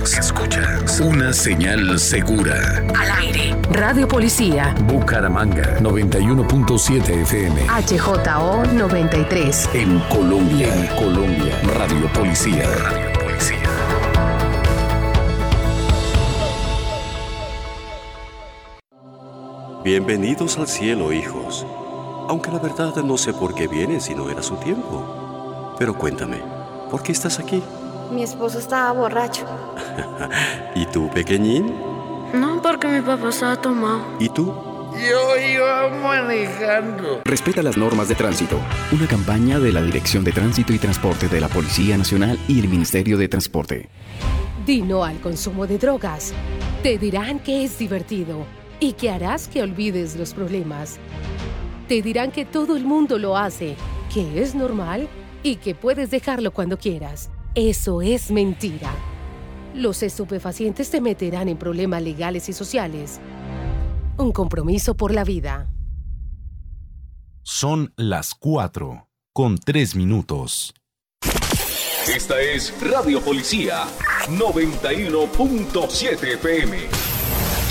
Una señal segura. Al aire. Radio Policía. Bucaramanga 91.7 FM. HJO 93. En Colombia. Radio Policía. Bienvenidos al cielo, hijos. Aunque la verdad no sé por qué vienen si no era su tiempo. Pero cuéntame, ¿por qué estás aquí? Mi esposo estaba borracho. ¿Y tú, pequeñín? No, porque mi papá estaba tomado. ¿Y tú? Yo iba manejando. Respeta las normas de tránsito. Una campaña de la Dirección de Tránsito y Transporte de la Policía Nacional y el Ministerio de Transporte. Di no al consumo de drogas. Te dirán que es divertido y que harás que olvides los problemas. Te dirán que todo el mundo lo hace, que es normal y que puedes dejarlo cuando quieras. Eso es mentira. Los estupefacientes te meterán en problemas legales y sociales. Un compromiso por la vida. Son las 4:03. Esta es Radio Policía 91.7 FM.